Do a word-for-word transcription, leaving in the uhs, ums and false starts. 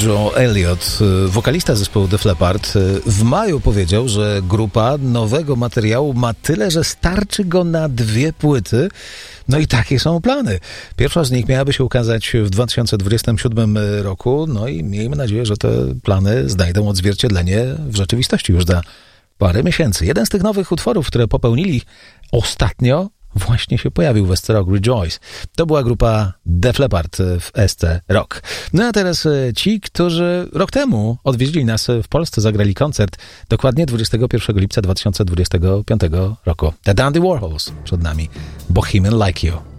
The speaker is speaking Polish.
Joe Elliott, wokalista zespołu Def Leppard, w maju powiedział, że grupa nowego materiału ma tyle, że starczy go na dwie płyty. No i takie są plany. Pierwsza z nich miałaby się ukazać w dwa tysiące dwudziestym siódmym roku, no i miejmy nadzieję, że te plany znajdą odzwierciedlenie w rzeczywistości już za parę miesięcy. Jeden z tych nowych utworów, które popełnili ostatnio, właśnie się pojawił w S C Rock Rejoice. To była grupa Def Leppard w S C Rock. No a teraz ci, którzy rok temu odwiedzili nas w Polsce, zagrali koncert dokładnie dwudziestego pierwszego lipca dwa tysiące dwudziestego piątego roku. The Dandy Warhols przed nami. Bohemian Like You.